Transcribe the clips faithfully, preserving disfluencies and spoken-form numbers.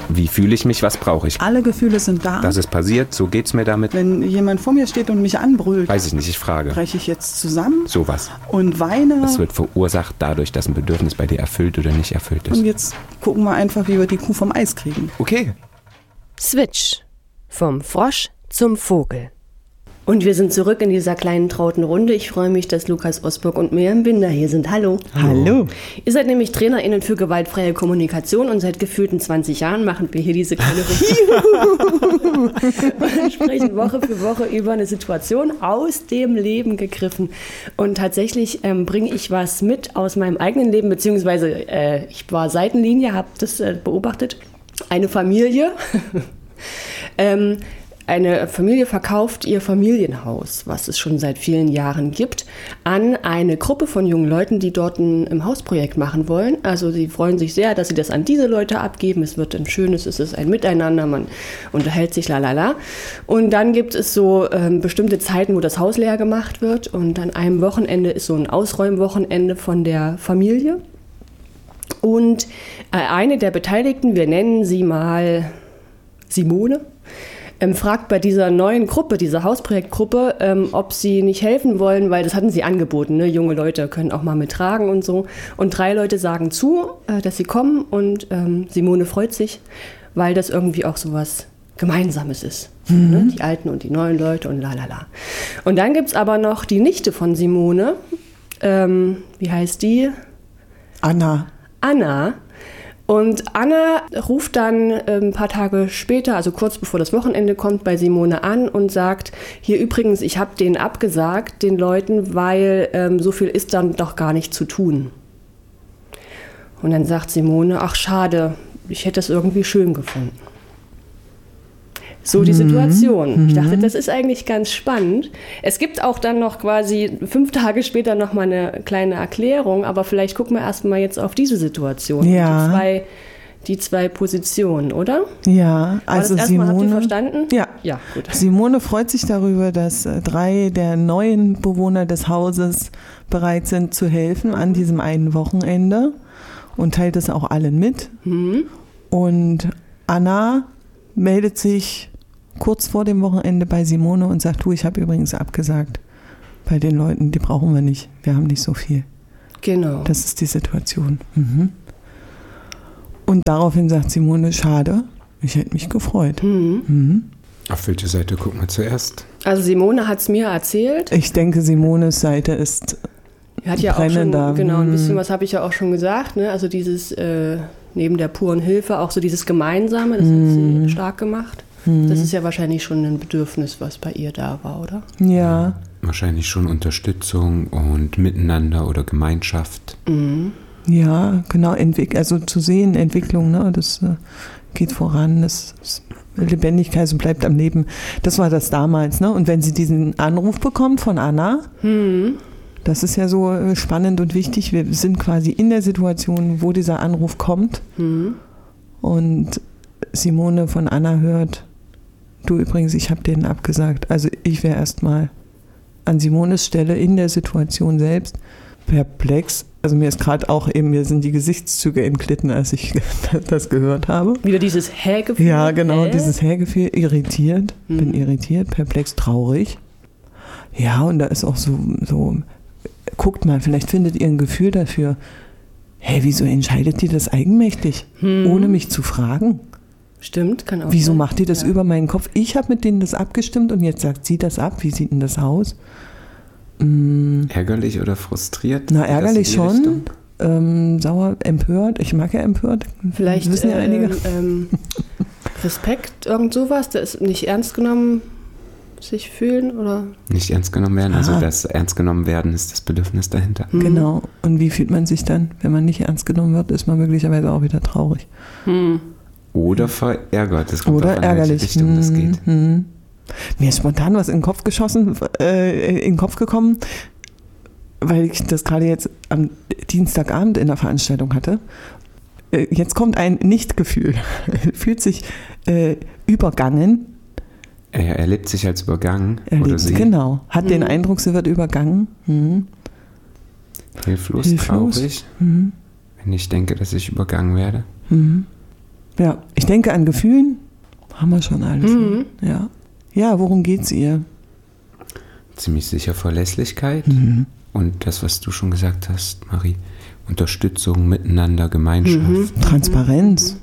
Wie fühle ich mich, was brauche ich? Alle Gefühle sind da. Das ist passiert, so geht's mir damit. Wenn jemand vor mir steht und mich anbrüllt, weiß ich nicht, ich frage. breche ich jetzt zusammen Sowas. und weine. Das wird verursacht dadurch, dass ein Bedürfnis bei dir erfüllt oder nicht erfüllt ist. Und jetzt gucken wir einfach, wie wir die Kuh vom Eis kriegen. Okay. Switch. Vom Frosch zum Vogel. Und wir sind zurück in dieser kleinen trauten Runde. Ich freue mich, dass Lukas Osburg und Miriam Binder hier sind. Hallo. Hallo. Ihr seid nämlich TrainerInnen für gewaltfreie Kommunikation und seit gefühlten zwanzig Jahren machen wir hier diese kleine Runde. Und sprechen Woche für Woche über eine Situation aus dem Leben gegriffen. Und tatsächlich ähm, bringe ich was mit aus meinem eigenen Leben, beziehungsweise äh, ich war Seitenlinie, habe das äh, beobachtet. Eine Familie. ähm, Eine Familie verkauft ihr Familienhaus, was es schon seit vielen Jahren gibt, an eine Gruppe von jungen Leuten, die dort ein, ein Hausprojekt machen wollen. Also sie freuen sich sehr, dass sie das an diese Leute abgeben. Es wird ein schönes, es ist ein Miteinander, man unterhält sich, lalala. Und dann gibt es so ähm, bestimmte Zeiten, wo das Haus leer gemacht wird. Und an einem Wochenende ist so ein Ausräumwochenende von der Familie. Und äh, eine der Beteiligten, wir nennen sie mal Simone, Ähm, fragt bei dieser neuen Gruppe, dieser Hausprojektgruppe, ähm, ob sie nicht helfen wollen, weil das hatten sie angeboten, ne? Junge Leute können auch mal mittragen und so. Und drei Leute sagen zu, äh, dass sie kommen und ähm, Simone freut sich, weil das irgendwie auch so was Gemeinsames ist. Mhm. Ne? Die alten und die neuen Leute und lalala. Und dann gibt es aber noch die Nichte von Simone. Ähm, wie heißt die? Anna. Anna. Und Anna ruft dann äh, ein paar Tage später, also kurz bevor das Wochenende kommt, bei Simone an und sagt, hier übrigens, ich habe denen abgesagt, den Leuten, weil ähm, so viel ist dann doch gar nicht zu tun. Und dann sagt Simone, ach schade, ich hätte es irgendwie schön gefunden. So die Situation. Ich dachte, das ist eigentlich ganz spannend. Es gibt auch dann noch quasi fünf Tage später noch mal eine kleine Erklärung, aber vielleicht gucken wir erstmal jetzt auf diese Situation. Ja. Die zwei, die zwei Positionen, oder? Ja, also das Simone. Habt ihr verstanden? Ja. Ja, gut. Simone freut sich darüber, dass äh, drei der neuen Bewohner des Hauses bereit sind zu helfen an diesem einen Wochenende und teilt es auch allen mit. Mhm. Und Anna meldet sich kurz vor dem Wochenende bei Simone und sagt, du, ich habe übrigens abgesagt bei den Leuten, die brauchen wir nicht, wir haben nicht so viel. Genau. Das ist die Situation. Mhm. Und daraufhin sagt Simone, schade, ich hätte mich gefreut. Mhm. Mhm. Auf welche Seite gucken wir zuerst? Also Simone hat es mir erzählt. Ich denke, Simones Seite ist Hat ja auch schon, brennender. genau, ein bisschen Mhm. was habe ich ja auch schon gesagt, ne? Also dieses, äh, neben der puren Hilfe, auch so dieses Gemeinsame, das hat sie stark gemacht. Das ist ja wahrscheinlich schon ein Bedürfnis, was bei ihr da war, oder? Ja. Wahrscheinlich schon Unterstützung und Miteinander oder Gemeinschaft. Mhm. Ja, genau, entwick- also zu sehen, Entwicklung, ne, das äh, geht voran, das ist Lebendigkeit und bleibt am Leben. Das war das damals, ne? Und wenn sie diesen Anruf bekommt von Anna, Mhm. das ist ja so äh, spannend und wichtig, wir sind quasi in der Situation, wo dieser Anruf kommt Mhm. und Simone von Anna hört, du übrigens, ich habe denen abgesagt. Also ich wäre erstmal an Simones Stelle in der Situation selbst perplex. Also mir ist gerade auch eben, mir sind die Gesichtszüge entglitten, als ich das gehört habe. Wieder dieses Hä-Gefühl. Ja, genau, Hä? dieses Hä-Gefühl, irritiert, Mhm. bin irritiert, perplex, traurig. Ja, und da ist auch so, so, guckt mal, vielleicht findet ihr ein Gefühl dafür, hey, wieso entscheidet die das eigenmächtig, Mhm. ohne mich zu fragen? Stimmt, kann auch Wieso sein. macht die das Ja. über meinen Kopf? Ich habe mit denen das abgestimmt und jetzt sagt sie das ab. Wie sieht denn das aus? Mm, Ärgerlich oder frustriert? na, Geht das ärgerlich in die schon. Richtung? Ähm, sauer, empört. Ich mag ja empört. Vielleicht wissen ja ähm, einige. ähm, Respekt, irgend sowas, das ist nicht ernst genommen sich fühlen, oder? Nicht ernst genommen werden. Also Ah. das ernst genommen werden ist das Bedürfnis dahinter. Mhm. Genau. Und wie fühlt man sich dann? Wenn man nicht ernst genommen wird, ist man möglicherweise auch wieder traurig. Hm. Oder verärgert. Das kommt Oder drauf an, in welche ärgerlich. Richtung das geht. Mhm. Mir ist spontan was in den Kopf geschossen, äh, in den Kopf gekommen, weil ich das gerade jetzt am Dienstagabend in der Veranstaltung hatte. Äh, jetzt kommt ein Nicht-Gefühl. Fühlt sich äh, übergangen. Er erlebt sich als übergangen. Er oder lebt, sie. genau. Hat Mhm. den Eindruck, sie wird übergangen. Mhm. Hilflos, Hilflos. traurig. Mhm. Wenn ich denke, dass ich übergangen werde. Mhm. Ja, ich denke, an Gefühlen haben wir schon alles. Mhm. Ja. Ja, worum geht's ihr? Ziemlich sicher Verlässlichkeit. Mhm. Und das, was du schon gesagt hast, Marie, Unterstützung, Miteinander, Gemeinschaft. Mhm. Transparenz,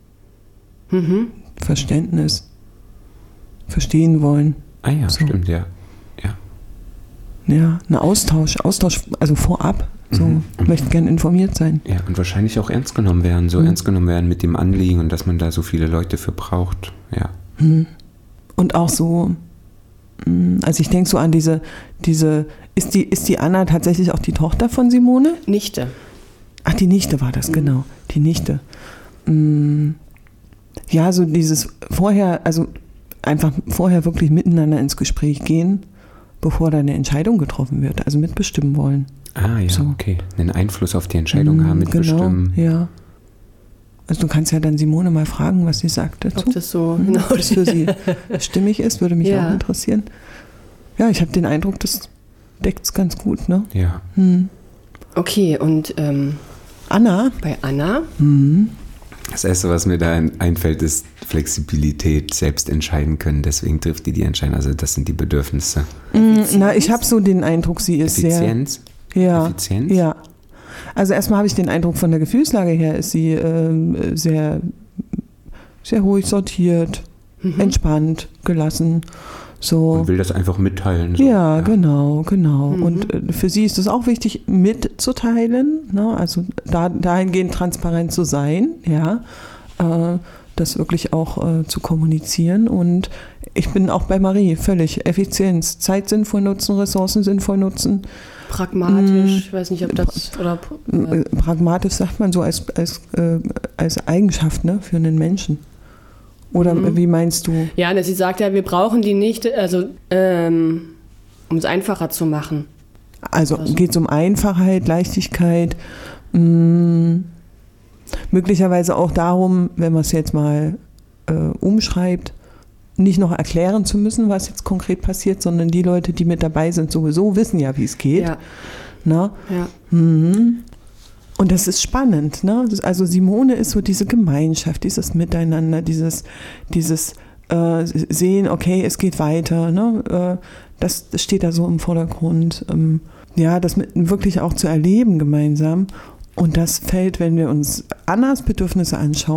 Mhm. Verständnis, verstehen wollen. Ah ja, So. stimmt, ja. ja. Ja, ein Austausch, Austausch, also vorab. So, Mhm. ich möchte gerne informiert sein. Ja, und wahrscheinlich auch ernst genommen werden, so Mhm. ernst genommen werden mit dem Anliegen und dass man da so viele Leute für braucht. Ja. Mhm. Und auch so, mh, also ich denke so an diese, diese, ist die, ist die Anna tatsächlich auch die Tochter von Simone? Nichte. Ach, die Nichte war das, genau, die Nichte. Mm, Ja, so dieses vorher, also einfach vorher wirklich miteinander ins Gespräch gehen, bevor da eine Entscheidung getroffen wird, also mitbestimmen wollen. Ah ja, So. okay. Einen Einfluss auf die Entscheidung Mm, haben, mitbestimmen. Genau, ja. Also du kannst ja dann Simone mal fragen, was sie sagt dazu. Ob das so Mhm, genau ob das für sie stimmig ist, würde mich Ja. auch interessieren. Ja, ich habe den Eindruck, das deckt es ganz gut, ne? Ja. Hm. Okay, und ähm, Anna? bei Anna? Hm. Das Erste, was mir da ein- einfällt, ist Flexibilität, selbst entscheiden können. Deswegen trifft die die Entscheidung. Also das sind die Bedürfnisse. Mm, Na, ich habe so den Eindruck, sie ist Effizienz. sehr... Ja, Effizienz? ja. Also erstmal habe ich den Eindruck, von der Gefühlslage her ist sie ähm, sehr, sehr ruhig sortiert, Mhm. entspannt, gelassen. So. Und will das einfach mitteilen. So. Ja, genau, genau. Mhm. Und äh, für sie ist es auch wichtig, mitzuteilen, ne? Also da, dahingehend transparent zu sein, ja, äh, das wirklich auch äh, zu kommunizieren. Und ich bin auch bei Marie, völlig Effizienz, Zeit sinnvoll nutzen, Ressourcen sinnvoll nutzen. Pragmatisch, ich weiß nicht, ob das, oder, Äh, Pragmatisch sagt man so als, als, äh, als Eigenschaft, ne, für einen Menschen. Oder Mhm. wie meinst du? ja, ne, sie sagt ja, wir brauchen die nicht, also, ähm, um es einfacher zu machen. Also Also. geht es um Einfachheit, Leichtigkeit, mh, möglicherweise auch darum, wenn man es jetzt mal äh, umschreibt, nicht noch erklären zu müssen, was jetzt konkret passiert, sondern die Leute, die mit dabei sind, sowieso wissen ja, wie es geht. Ja, Ne? ja. Mhm. Und das ist spannend. Ne? Das- Also Simone ist so diese Gemeinschaft, dieses Miteinander, dieses, dieses äh, Sehen, okay, es geht weiter. Ne? Äh, das, das steht da so im Vordergrund. Ähm, ja, das mit, wirklich auch zu erleben gemeinsam. Und das fällt, wenn wir uns Annas Bedürfnisse anschauen,